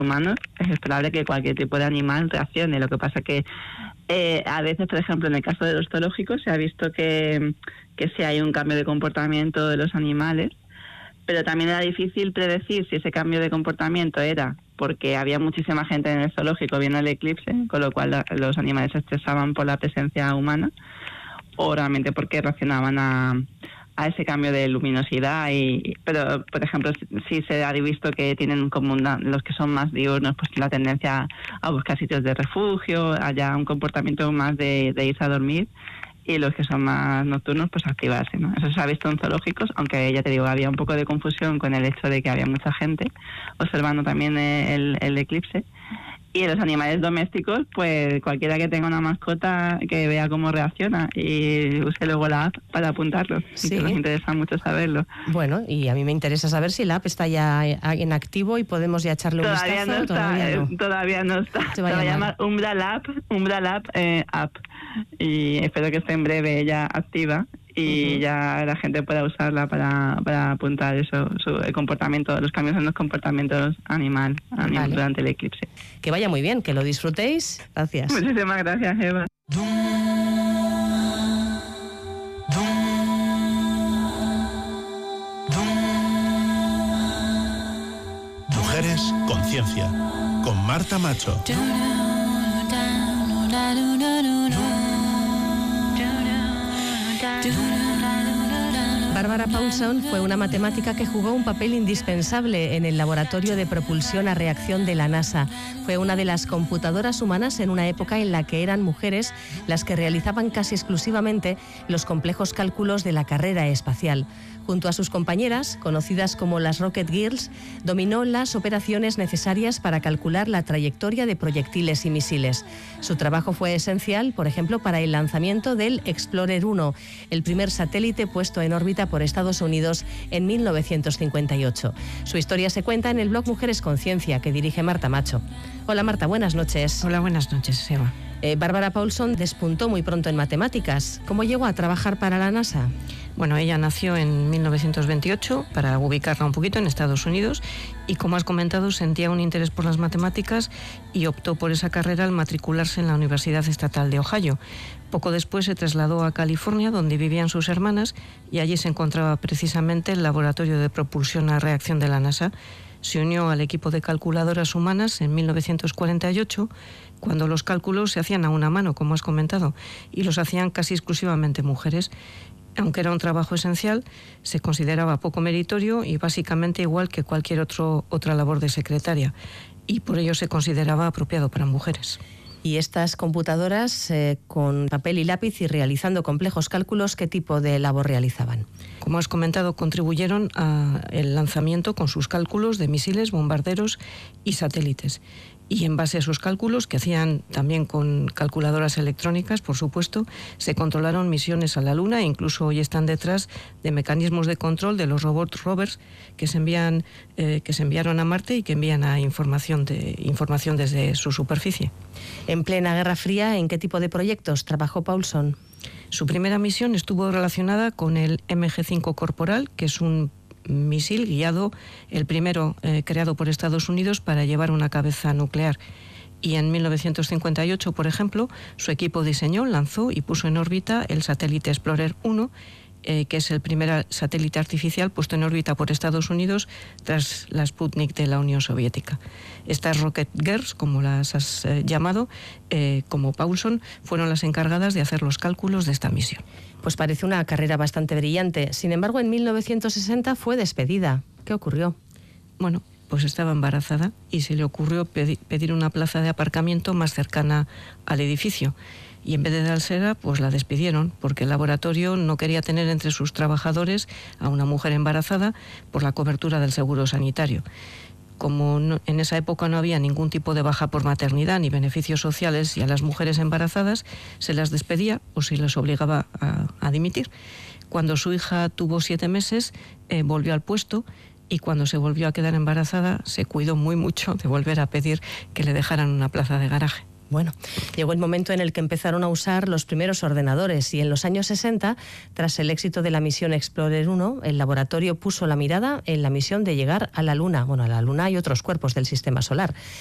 humanos, es esperable que cualquier tipo de animal reaccione. Lo que pasa que a veces, por ejemplo, en el caso de los zoológicos, se ha visto que sí hay un cambio de comportamiento de los animales, pero también era difícil predecir si ese cambio de comportamiento era porque había muchísima gente en el zoológico viendo el eclipse, con lo cual los animales se estresaban por la presencia humana, o realmente porque reaccionaban a ese cambio de luminosidad. Pero, por ejemplo, sí se ha visto que tienen como los que son más diurnos, pues la tendencia a buscar sitios de refugio, haya un comportamiento más de irse a dormir, y los que son más nocturnos, pues activarse, ¿no? Eso se ha visto en zoológicos, aunque ya te digo, había un poco de confusión con el hecho de que había mucha gente observando también el eclipse. Y los animales domésticos, pues cualquiera que tenga una mascota que vea cómo reacciona y use luego la app para apuntarlo. Sí. Y que nos interesa mucho saberlo. Bueno, y a mí me interesa saber si la app está ya en activo y podemos ya echarle un vistazo. Todavía no está. Se va a llamar Umbra Lab App. Y espero que esté en breve ya activa y ya la gente pueda usarla para apuntar el comportamiento, los cambios en los comportamientos animales durante el eclipse. Que vaya muy bien, que lo disfrutéis. Gracias. Muchísimas gracias, Eva. Mujeres Conciencia, con Marta Macho. Barbara Paulson fue una matemática que jugó un papel indispensable en el laboratorio de propulsión a reacción de la NASA. Fue una de las computadoras humanas en una época en la que eran mujeres las que realizaban casi exclusivamente los complejos cálculos de la carrera espacial. Junto a sus compañeras, conocidas como las Rocket Girls, dominó las operaciones necesarias para calcular la trayectoria de proyectiles y misiles. Su trabajo fue esencial, por ejemplo, para el lanzamiento del Explorer 1, el primer satélite puesto en órbita por Estados Unidos en 1958. Su historia se cuenta en el blog Mujeres Conciencia, que dirige Marta Macho. Hola Marta, buenas noches. Hola, buenas noches, Eva. Barbara Paulson despuntó muy pronto en matemáticas. ¿Cómo llegó a trabajar para la NASA? Bueno, ella nació en 1928, para ubicarla un poquito, en Estados Unidos, y como has comentado, sentía un interés por las matemáticas y optó por esa carrera al matricularse en la Universidad Estatal de Ohio. Poco después se trasladó a California, donde vivían sus hermanas, y allí se encontraba precisamente el laboratorio de propulsión a reacción de la NASA. Se unió al equipo de calculadoras humanas en 1948, cuando los cálculos se hacían a una mano, como has comentado, y los hacían casi exclusivamente mujeres. Aunque era un trabajo esencial, se consideraba poco meritorio y básicamente igual que cualquier otra labor de secretaria, y por ello se consideraba apropiado para mujeres. Y estas computadoras, con papel y lápiz y realizando complejos cálculos, ¿qué tipo de labor realizaban? Como has comentado, contribuyeron al lanzamiento con sus cálculos de misiles, bombarderos y satélites. Y en base a sus cálculos, que hacían también con calculadoras electrónicas, por supuesto, se controlaron misiones a la Luna e incluso hoy están detrás de mecanismos de control de los robots rovers que se enviaron a Marte y que envían información desde su superficie. En plena Guerra Fría, ¿en qué tipo de proyectos trabajó Paulson? Su primera misión estuvo relacionada con el MG-5 Corporal, que es un misil guiado, el primero creado por Estados Unidos para llevar una cabeza nuclear. Y en 1958, por ejemplo, su equipo diseñó, lanzó y puso en órbita el satélite Explorer 1, que es el primer satélite artificial puesto en órbita por Estados Unidos tras la Sputnik de la Unión Soviética. Estas Rocket Girls, como las has llamado, como Paulson, fueron las encargadas de hacer los cálculos de esta misión. Pues parece una carrera bastante brillante. Sin embargo, en 1960 fue despedida. ¿Qué ocurrió? Bueno, pues estaba embarazada y se le ocurrió pedir una plaza de aparcamiento más cercana al edificio. Y en vez de dársela, pues la despidieron, porque el laboratorio no quería tener entre sus trabajadores a una mujer embarazada por la cobertura del seguro sanitario. Como en esa época no había ningún tipo de baja por maternidad ni beneficios sociales, y a las mujeres embarazadas se las despedía o se les obligaba a dimitir. Cuando su hija tuvo 7 meses, volvió al puesto, y cuando se volvió a quedar embarazada se cuidó muy mucho de volver a pedir que le dejaran una plaza de garaje. Bueno, llegó el momento en el que empezaron a usar los primeros ordenadores y en los años 60, tras el éxito de la misión Explorer 1, el laboratorio puso la mirada en la misión de llegar a la Luna, a la Luna y otros cuerpos del sistema solar.